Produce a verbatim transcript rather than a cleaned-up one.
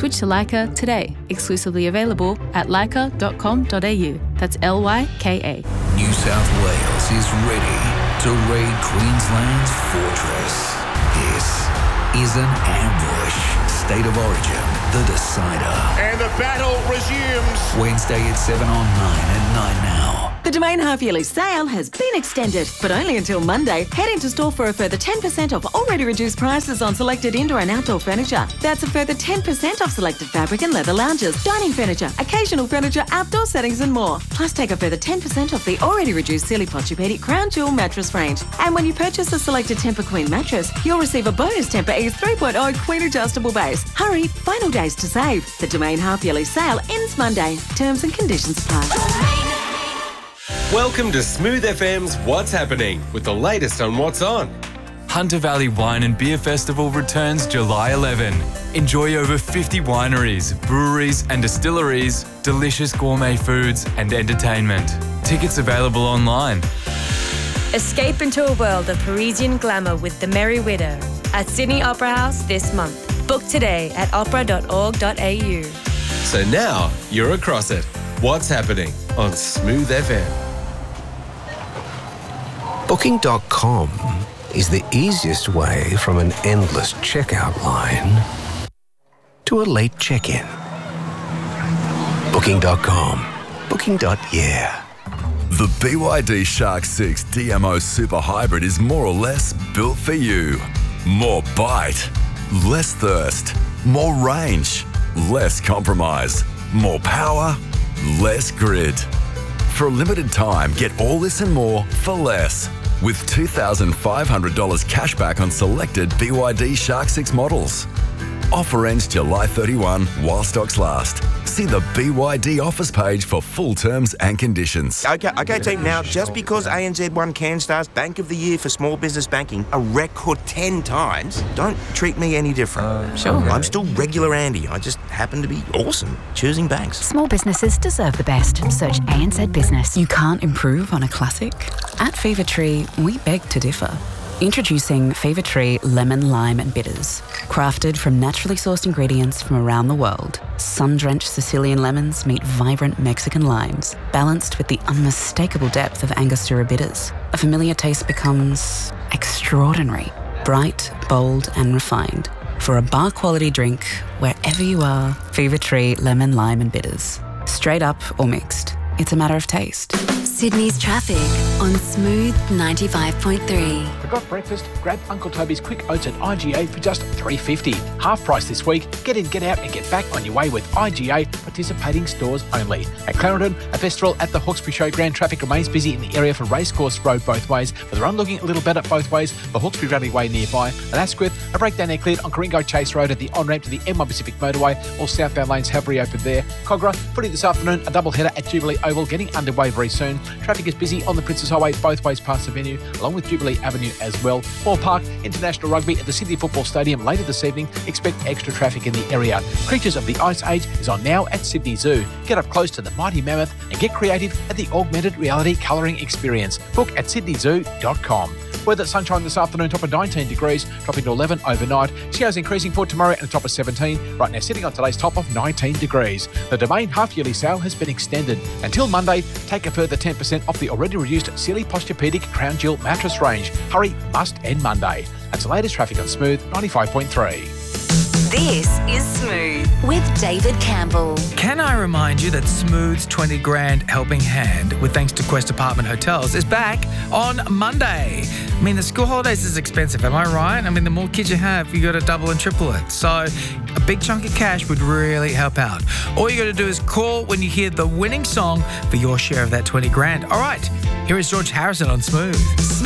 Switch to Leica today. Exclusively available at leica dot com dot a u. That's L Y K A. New South Wales is ready to raid Queensland's fortress. This is an ambush. State of Origin, the decider. And the battle resumes. Wednesday at seven on nine and nine now. The Domain half-yearly sale has been extended, but only until Monday. Head into store for a further ten percent off already reduced prices on selected indoor and outdoor furniture. That's a further ten percent off selected fabric and leather lounges, dining furniture, occasional furniture, outdoor settings and more. Plus take a further ten percent off the already reduced Sealy Posturepedic Crown Jewel mattress range. And when you purchase a selected Tempur Queen mattress, you'll receive a bonus Tempur Ease three point oh Queen adjustable base. Hurry, final days to save. The Domain half-yearly sale ends Monday. Terms and conditions apply. Welcome to Smooth F M's What's Happening, with the latest on what's on. Hunter Valley Wine and Beer Festival returns July eleventh. Enjoy over fifty wineries, breweries and distilleries, delicious gourmet foods and entertainment. Tickets available online. Escape into a world of Parisian glamour with The Merry Widow at Sydney Opera House this month. Book today at opera dot org dot a u. So now you're across it. What's happening on Smooth F M? Booking dot com is the easiest way from an endless checkout line to a late check-in. Booking dot com. Booking. Yeah. The B Y D Shark six D M O Super Hybrid is more or less built for you. More bite, less thirst, more range, less compromise, more power, less grid. For a limited time, get all this and more for less. With two thousand five hundred dollars cash back on selected B Y D Shark six models. Offer ends July thirty-first while stocks last. See the B Y D offers page for full terms and conditions. Okay, okay, team. Now, just because A N Z won CanStar's Bank of the Year for small business banking a record ten times, don't treat me any different. Uh, sure. I'm still regular Andy. I just happen to be awesome choosing banks. Small businesses deserve the best. Search A N Z Business. You can't improve on a classic? At Fever Tree, we beg to differ. Introducing Fever Tree Lemon, Lime and Bitters. Crafted from naturally sourced ingredients from around the world, sun-drenched Sicilian lemons meet vibrant Mexican limes, balanced with the unmistakable depth of Angostura bitters. A familiar taste becomes extraordinary, bright, bold and refined. For a bar-quality drink, wherever you are, Fever Tree Lemon, Lime and Bitters. Straight up or mixed, it's a matter of taste. Sydney's traffic on Smooth ninety-five point three. Forgot breakfast? Grab Uncle Toby's Quick Oats at I G A for just three dollars fifty. Half price this week. Get in, get out and get back on your way with I G A, participating stores only. At Clarendon, a festival at the Hawkesbury Showground. Traffic remains busy in the area for Racecourse Road both ways, but the run looking a little better both ways for Hawkesbury Rally Way nearby. At Asquith, a breakdown there cleared on Coringo Chase Road at the on-ramp to the M one Pacific Motorway. All southbound lanes have reopened there. Cogra, footy this afternoon, a double header at Jubilee Oval getting underway very soon. Traffic is busy on the Princes Highway both ways past the venue, along with Jubilee Avenue as well. Moore Park International Rugby at the Sydney Football Stadium later this evening. Expect extra traffic in the area. Creatures of the Ice Age is on now at Sydney Zoo. Get up close to the mighty mammoth and get creative at the augmented reality colouring experience. Book at sydney zoo dot com. Weather, sunshine this afternoon, top of nineteen degrees, dropping to eleven overnight. Showers increasing for tomorrow and a top of seventeen. Right now sitting on today's top of nineteen degrees. The Domain half-yearly sale has been extended. Until Monday, take a further ten percent off the already reduced Sealy Posturepedic Crown Jewel mattress range. Hurry, must end Monday. That's the latest traffic on Smooth ninety-five point three. This is Smooth with David Campbell. Can I remind you that Smooth's twenty grand helping hand with thanks to Quest Apartment Hotels is back on Monday. I mean, the school holidays is expensive, am I right? I mean, the more kids you have, you got to double and triple it. So a big chunk of cash would really help out. All you got to do is call when you hear the winning song for your share of that twenty grand. All right, here is George Harrison on Smooth.